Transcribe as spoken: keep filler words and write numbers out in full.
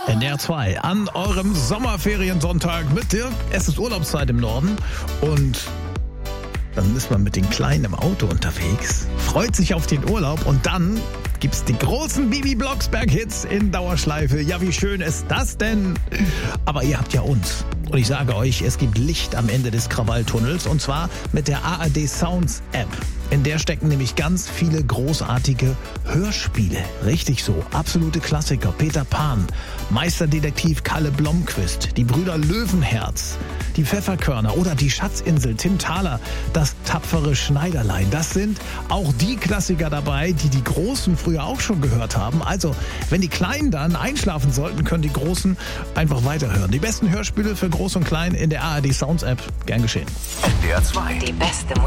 N D R zwei an eurem Sommerferiensonntag mit Dirk. Es ist Urlaubszeit im Norden und dann ist man mit den Kleinen im Auto unterwegs, freut sich auf den Urlaub und dann gibt's die großen Bibi Blocksberg-Hits in Dauerschleife. Ja, wie schön ist das denn? Aber ihr habt ja uns. Und ich sage euch, es gibt Licht am Ende des Krawalltunnels und zwar mit der A R D Sounds App. In der stecken nämlich ganz viele großartige Hörspiele. Richtig so, absolute Klassiker. Peter Pan, Meisterdetektiv Kalle Blomqvist, die Brüder Löwenherz, die Pfefferkörner oder die Schatzinsel, Tim Thaler, das tapfere Schneiderlein. Das sind auch die Klassiker dabei, die die Großen früher auch schon gehört haben. Also, wenn die Kleinen dann einschlafen sollten, können die Großen einfach weiterhören. Die besten Hörspiele für Groß und Klein in der A R D Sounds App. Gern geschehen. N D R zwei. Die beste Musik.